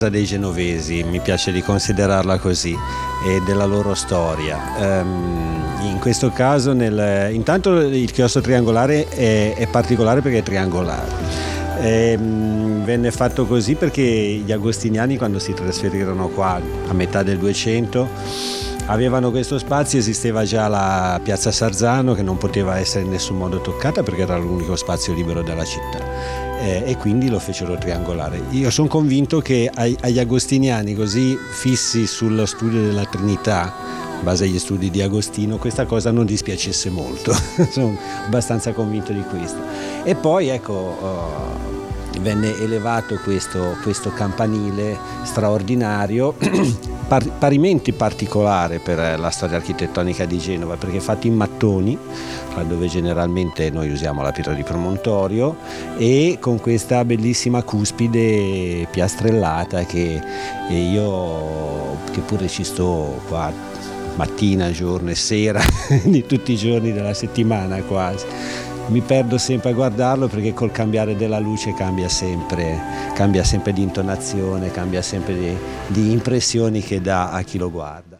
dei genovesi, mi piace di considerarla così, e della loro storia. In questo caso intanto il chiostro triangolare è particolare perché è triangolare. Venne fatto così perché gli agostiniani, quando si trasferirono qua a metà del 200, avevano questo spazio. Esisteva già la piazza Sarzano, che non poteva essere in nessun modo toccata perché era l'unico spazio libero della città, e quindi lo fecero triangolare. Io sono convinto che agli agostiniani, così fissi sullo studio della Trinità, in base agli studi di Agostino, questa cosa non dispiacesse molto. Sono abbastanza convinto di questo. E poi venne elevato questo campanile straordinario, parimenti particolare per la storia architettonica di Genova, perché è fatto in mattoni, dove generalmente noi usiamo la pietra di promontorio, e con questa bellissima cuspide piastrellata che pure ci sto qua mattina, giorno e sera di tutti i giorni della settimana quasi. Mi perdo sempre a guardarlo perché col cambiare della luce cambia sempre di intonazione, cambia sempre di impressioni che dà a chi lo guarda.